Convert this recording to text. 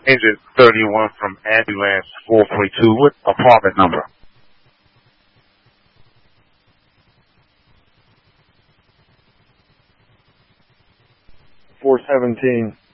Agent 31 from Ambulance 442. What apartment number? 417.